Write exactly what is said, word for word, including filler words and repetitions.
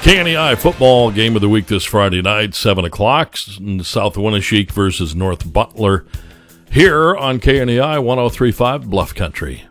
K N E I football game of the week this Friday night, seven o'clock, South Winneshiek versus North Butler, here on K N E I one oh three point five Bluff Country.